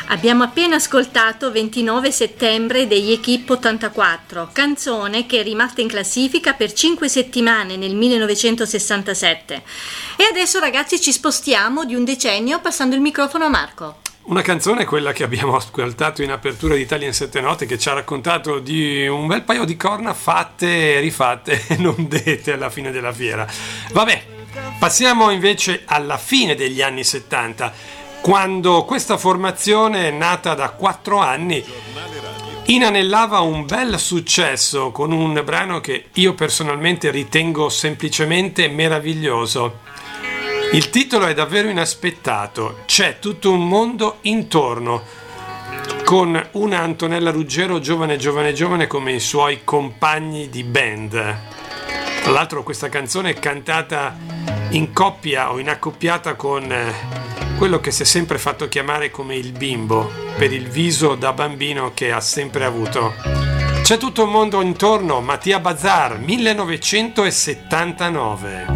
Abbiamo appena ascoltato 29 settembre degli Equipe 84, canzone che è rimasta in classifica per 5 settimane nel 1967. E adesso ragazzi ci spostiamo di un decennio passando il microfono a Marco. Una canzone è quella che abbiamo ascoltato in apertura di Italia in 7 note, che ci ha raccontato di un bel paio di corna fatte e rifatte e non dette alla fine della fiera. Vabbè, passiamo invece alla fine degli anni 70, quando questa formazione, nata da 4 anni, inanellava un bel successo con un brano che io personalmente ritengo semplicemente meraviglioso. Il titolo è davvero inaspettato, C'è tutto un mondo intorno, con una Antonella Ruggero giovane come i suoi compagni di band. Tra l'altro questa canzone è cantata in coppia o in accoppiata con quello che si è sempre fatto chiamare come il bimbo, per il viso da bambino che ha sempre avuto. C'è tutto un mondo intorno, Mattia Bazar, 1979.